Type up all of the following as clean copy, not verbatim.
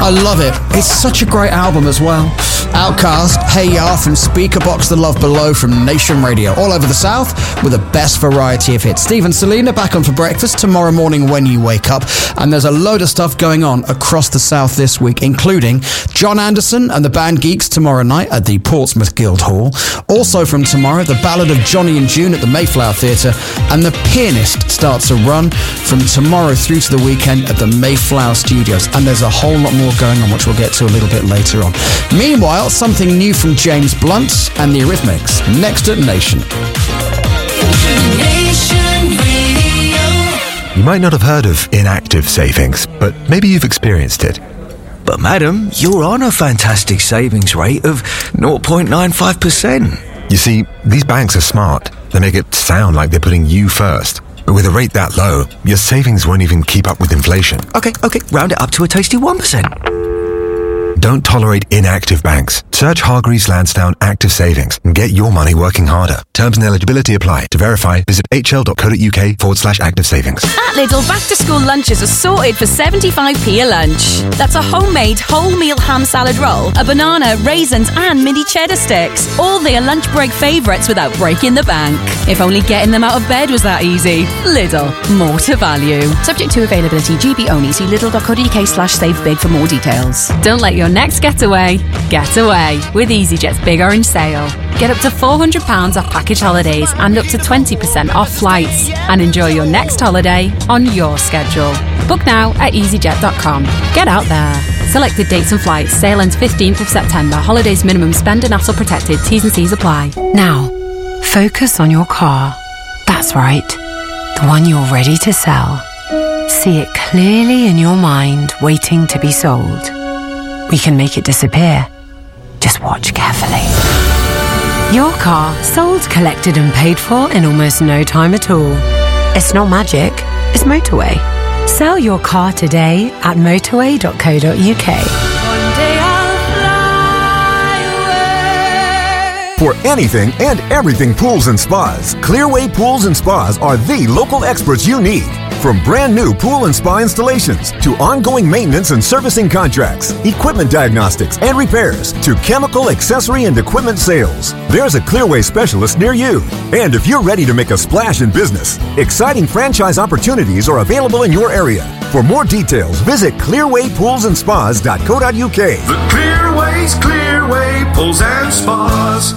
I love it. It's such a great album as well. Outkast, Hey Ya from Speakerboxxx, The Love Below from Nation Radio. All over the South with the best variety of hits. Steve and Selena back on for breakfast tomorrow morning when you wake up. And there's a load of stuff going on across the South this week, including John Anderson and the band Geeks tomorrow night at the Portsmouth Guildhall. Also from tomorrow, the Ballad of Johnny and June at the Mayflower Theatre. And The Pianist starts a run from tomorrow through to the weekend at the Mayflower Studios. And there's a whole lot more going on, which we'll get to a little bit later on. Meanwhile, something new from James Blunt and the Eurythmics, next at Nation. You might not have heard of inactive savings, but maybe you've experienced it. But madam, you're on a fantastic savings rate of 0.95%. You see, these banks are smart. They make it sound like they're putting you first. But with a rate that low, your savings won't even keep up with inflation. Okay, round it up to a tasty 1%. Don't tolerate inactive banks. Search Hargreaves Lansdowne Active Savings and get your money working harder. Terms and eligibility apply. To verify, visit hl.co.uk/active savings. At Lidl, back-to-school lunches are sorted for 75p a lunch. That's a homemade whole-meal ham salad roll, a banana, raisins and mini cheddar sticks. All their lunch break favourites without breaking the bank. If only getting them out of bed was that easy. Lidl, more to value. Subject to availability, GB only. See lidl.co.uk/savebig for more details. Don't let your next getaway get away with EasyJet's Big Orange Sale. Get up to £400 off package holidays and up to 20% off flights. And enjoy your next holiday on your schedule. Book now at easyjet.com. Get out there. Selected dates and flights. Sale ends 15th of September. Holidays minimum spend and hassle protected. T's and C's apply. Now, focus on your car. That's right. The one you're ready to sell. See it clearly in your mind, waiting to be sold. We can make it disappear. Just watch carefully. Your car sold, collected and paid for in almost no time at all. It's not magic, it's motorway. Sell your car today at motorway.co.uk. For anything and everything pools and spas, Clearway Pools and Spas are the local experts you need. From brand new pool and spa installations to ongoing maintenance and servicing contracts, equipment diagnostics and repairs to chemical, accessory and equipment sales, there's a Clearway specialist near you. And if you're ready to make a splash in business, exciting franchise opportunities are available in your area. For more details, visit clearwaypoolsandspas.co.uk. The Clearway's Clearway Pools and Spas.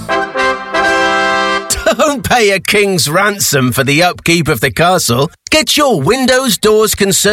Don't pay a king's ransom for the upkeep of the castle. Get your windows, doors, concerns